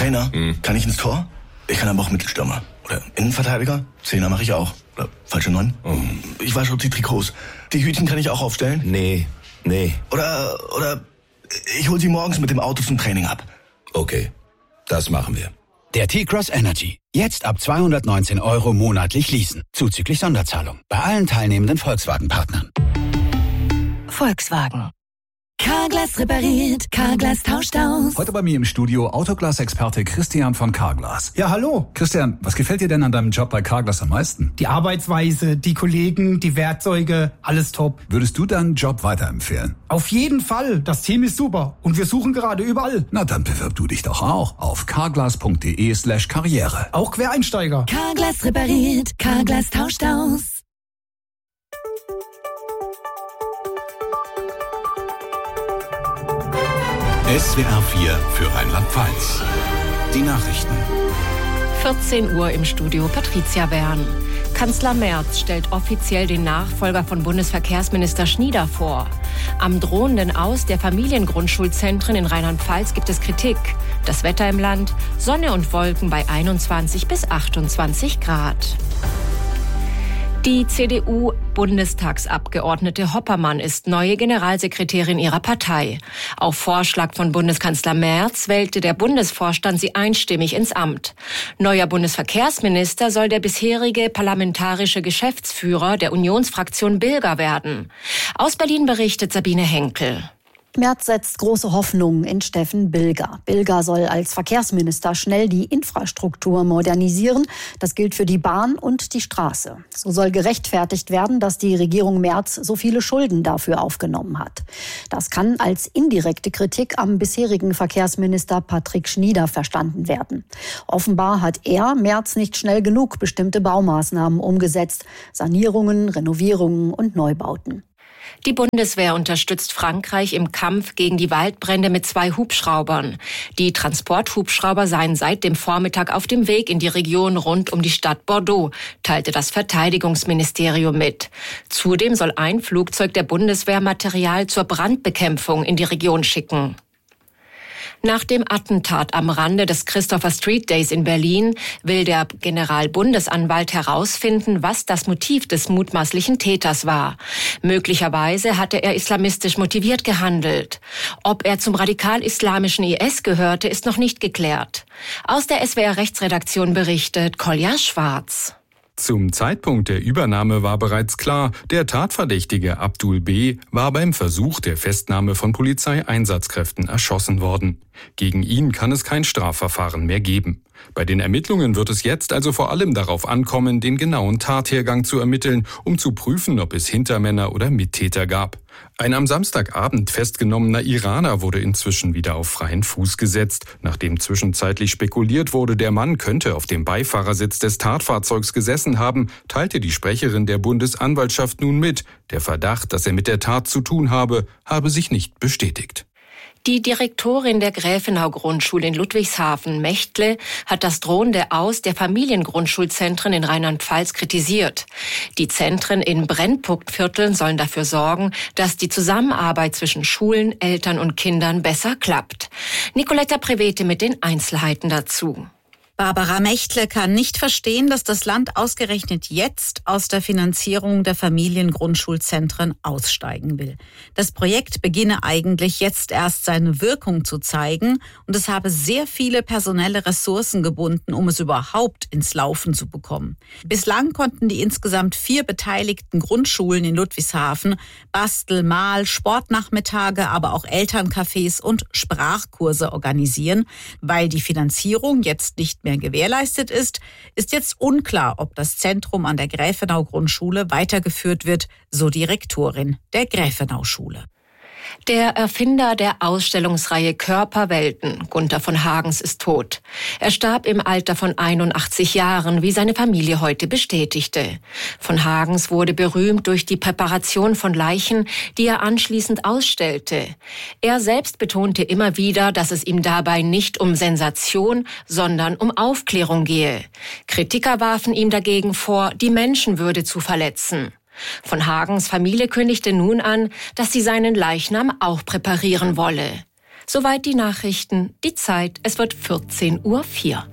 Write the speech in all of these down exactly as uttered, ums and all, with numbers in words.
Trainer, Hm. kann ich ins Tor? Ich kann aber auch Mittelstürmer. Oder Innenverteidiger? Zehner mache ich auch. Oder falsche Neun? Oh. Ich wasche auch die Trikots. Die Hütchen kann ich auch aufstellen? Nee, nee. Oder, oder ich hol sie morgens mit dem Auto zum Training ab. Okay, das machen wir. Der T-Cross Energy. Jetzt ab zweihundertneunzehn Euro monatlich leasen. Zuzüglich Sonderzahlung. Bei allen teilnehmenden Volkswagen-Partnern. Volkswagen. Carglass repariert, Carglass tauscht aus. Heute bei mir im Studio Autoglas-Experte Christian von Carglass. Ja, hallo. Christian, was gefällt dir denn an deinem Job bei Carglass am meisten? Die Arbeitsweise, die Kollegen, die Werkzeuge, alles top. Würdest du deinen Job weiterempfehlen? Auf jeden Fall. Das Team ist super. Und wir suchen gerade überall. Na, dann bewirb du dich doch auch auf carglass.de slash karriere. Auch Quereinsteiger. Carglass repariert, Carglass tauscht aus. S W R vier für Rheinland-Pfalz. Die Nachrichten. vierzehn Uhr im Studio Patricia Wern. Kanzler Merz stellt offiziell den Nachfolger von Bundesverkehrsminister Schnieder vor. Am drohenden Aus der Familiengrundschulzentren in Rheinland-Pfalz gibt es Kritik. Das Wetter im Land: Sonne und Wolken bei einundzwanzig bis achtundzwanzig Grad. Die C D U-Bundestagsabgeordnete Hoppermann ist neue Generalsekretärin ihrer Partei. Auf Vorschlag von Bundeskanzler Merz wählte der Bundesvorstand sie einstimmig ins Amt. Neuer Bundesverkehrsminister soll der bisherige parlamentarische Geschäftsführer der Unionsfraktion Bilger werden. Aus Berlin berichtet Sabine Henkel. Merz setzt große Hoffnungen in Steffen Bilger. Bilger soll als Verkehrsminister schnell die Infrastruktur modernisieren. Das gilt für die Bahn und die Straße. So soll gerechtfertigt werden, dass die Regierung Merz so viele Schulden dafür aufgenommen hat. Das kann als indirekte Kritik am bisherigen Verkehrsminister Patrick Schnieder verstanden werden. Offenbar hat er, Merz, nicht schnell genug bestimmte Baumaßnahmen umgesetzt. Sanierungen, Renovierungen und Neubauten. Die Bundeswehr unterstützt Frankreich im Kampf gegen die Waldbrände mit zwei Hubschraubern. Die Transporthubschrauber seien seit dem Vormittag auf dem Weg in die Region rund um die Stadt Bordeaux, teilte das Verteidigungsministerium mit. Zudem soll ein Flugzeug der Bundeswehr Material zur Brandbekämpfung in die Region schicken. Nach dem Attentat am Rande des Christopher Street Days in Berlin will der Generalbundesanwalt herausfinden, was das Motiv des mutmaßlichen Täters war. Möglicherweise hatte er islamistisch motiviert gehandelt. Ob er zum radikal-islamischen I S gehörte, ist noch nicht geklärt. Aus der S W R-Rechtsredaktion berichtet Kolja Schwarz. Zum Zeitpunkt der Übernahme war bereits klar, der Tatverdächtige Abdul B. war beim Versuch der Festnahme von Polizeieinsatzkräften erschossen worden. Gegen ihn kann es kein Strafverfahren mehr geben. Bei den Ermittlungen wird es jetzt also vor allem darauf ankommen, den genauen Tathergang zu ermitteln, um zu prüfen, ob es Hintermänner oder Mittäter gab. Ein am Samstagabend festgenommener Iraner wurde inzwischen wieder auf freien Fuß gesetzt. Nachdem zwischenzeitlich spekuliert wurde, der Mann könnte auf dem Beifahrersitz des Tatfahrzeugs gesessen haben, teilte die Sprecherin der Bundesanwaltschaft nun mit, der Verdacht, dass er mit der Tat zu tun habe, habe sich nicht bestätigt. Die Direktorin der Gräfenau-Grundschule in Ludwigshafen, Mechtle, hat das drohende Aus der Familiengrundschulzentren in Rheinland-Pfalz kritisiert. Die Zentren in Brennpunktvierteln sollen dafür sorgen, dass die Zusammenarbeit zwischen Schulen, Eltern und Kindern besser klappt. Nicoletta Prevete mit den Einzelheiten dazu. Barbara Mechtle kann nicht verstehen, dass das Land ausgerechnet jetzt aus der Finanzierung der Familiengrundschulzentren aussteigen will. Das Projekt beginne eigentlich jetzt erst seine Wirkung zu zeigen und es habe sehr viele personelle Ressourcen gebunden, um es überhaupt ins Laufen zu bekommen. Bislang konnten die insgesamt vier beteiligten Grundschulen in Ludwigshafen Bastel-, Mal-, Sportnachmittage, aber auch Elterncafés und Sprachkurse organisieren. Weil die Finanzierung jetzt nicht mehr gewährleistet ist, ist jetzt unklar, ob das Zentrum an der Gräfenau-Grundschule weitergeführt wird, so die Rektorin der Gräfenau-Schule. Der Erfinder der Ausstellungsreihe Körperwelten, Gunther von Hagens, ist tot. Er starb im Alter von einundachtzig Jahren, wie seine Familie heute bestätigte. Von Hagens wurde berühmt durch die Präparation von Leichen, die er anschließend ausstellte. Er selbst betonte immer wieder, dass es ihm dabei nicht um Sensation, sondern um Aufklärung gehe. Kritiker warfen ihm dagegen vor, die Menschenwürde zu verletzen. Von Hagens Familie kündigte nun an, dass sie seinen Leichnam auch präparieren wolle. Soweit die Nachrichten. Die Zeit, es wird vierzehn Uhr vier.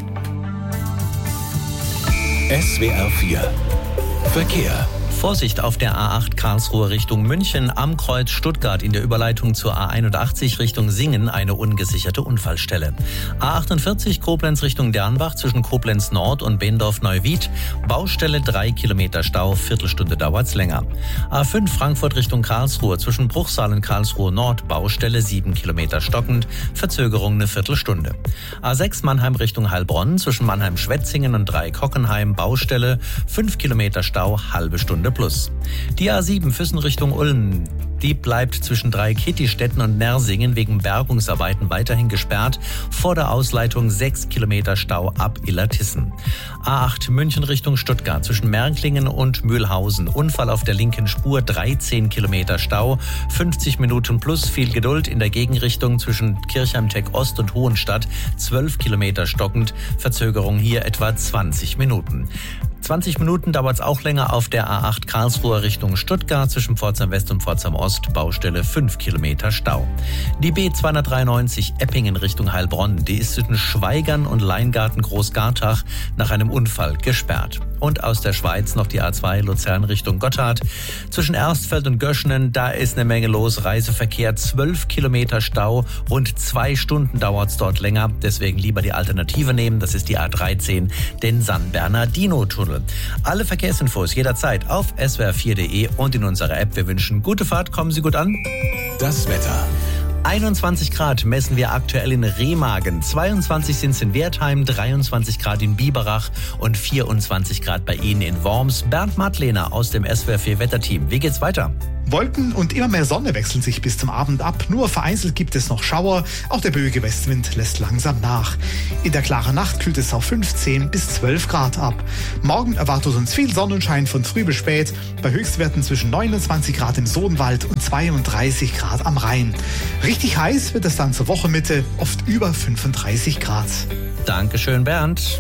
S W R vier Verkehr. Vorsicht auf der A acht Karlsruhe Richtung München, am Kreuz Stuttgart in der Überleitung zur A einundachtzig Richtung Singen eine ungesicherte Unfallstelle. A achtundvierzig Koblenz Richtung Dernbach zwischen Koblenz Nord und Beendorf-Neuwied, Baustelle drei Kilometer Stau, Viertelstunde dauert's länger. A fünf Frankfurt Richtung Karlsruhe zwischen Bruchsal und Karlsruhe Nord, Baustelle sieben Kilometer stockend, Verzögerung eine Viertelstunde. A sechs Mannheim Richtung Heilbronn zwischen Mannheim-Schwetzingen und Dreieck-Hockenheim, Baustelle fünf Kilometer Stau, halbe Stunde plus. Die A sieben Füssen Richtung Ulm, die bleibt zwischen Dreieck-Hittistetten und Nersingen wegen Bergungsarbeiten weiterhin gesperrt. Vor der Ausleitung sechs Kilometer Stau ab Illertissen. A acht München Richtung Stuttgart zwischen Märklingen und Mühlhausen. Unfall auf der linken Spur, dreizehn Kilometer Stau. fünfzig Minuten plus viel Geduld in der Gegenrichtung zwischen Kirchheim-Tech Ost und Hohenstadt. zwölf Kilometer stockend. Verzögerung hier etwa zwanzig Minuten. zwanzig Minuten dauert es auch länger auf der A acht Karlsruhe Richtung Stuttgart zwischen Pforzheim West und Pforzheim Ost, Baustelle fünf Kilometer Stau. Die B zweihundertdreiundneunzig Eppingen Richtung Heilbronn, die ist zwischen Schweigern und Leingarten Großgartach nach einem Unfall gesperrt. Und aus der Schweiz noch die A zwei Luzern Richtung Gotthard. Zwischen Erstfeld und Göschenen, da ist eine Menge los. Reiseverkehr, zwölf Kilometer Stau, rund zwei Stunden dauert es dort länger. Deswegen lieber die Alternative nehmen, das ist die A dreizehn, den San Bernardino-Tunnel. Alle Verkehrsinfos jederzeit auf s w r vier punkt d e und in unserer App. Wir wünschen gute Fahrt, kommen Sie gut an. Das Wetter. einundzwanzig Grad messen wir aktuell in Remagen, zweiundzwanzig sind es in Wertheim, dreiundzwanzig Grad in Biberach und vierundzwanzig Grad bei Ihnen in Worms. Bernd Madlener aus dem S W R vier Wetterteam. Wie geht's weiter? Wolken und immer mehr Sonne wechseln sich bis zum Abend ab. Nur vereinzelt gibt es noch Schauer. Auch der böige Westwind lässt langsam nach. In der klaren Nacht kühlt es auf fünfzehn bis zwölf Grad ab. Morgen erwartet uns viel Sonnenschein von früh bis spät. Bei Höchstwerten zwischen neunundzwanzig Grad im Sodenwald und zweiunddreißig Grad am Rhein. Richtig heiß wird es dann zur Wochenmitte, oft über fünfunddreißig Grad. Dankeschön, Bernd.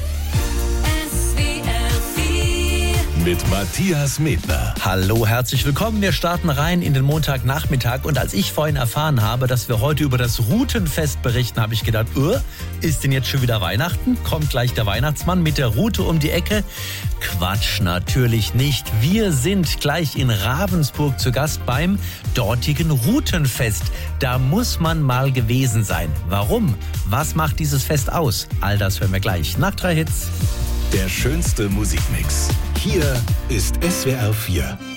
Mit Matthias Medner. Hallo, herzlich willkommen. Wir starten rein in den Montagnachmittag. Und als ich vorhin erfahren habe, dass wir heute über das Routenfest berichten, habe ich gedacht, oh, ist denn jetzt schon wieder Weihnachten? Kommt gleich der Weihnachtsmann mit der Route um die Ecke? Quatsch, natürlich nicht. Wir sind gleich in Ravensburg zu Gast beim dortigen Routenfest. Da muss man mal gewesen sein. Warum? Was macht dieses Fest aus? All das hören wir gleich nach drei Hits. Der schönste Musikmix. Hier ist S W R vier.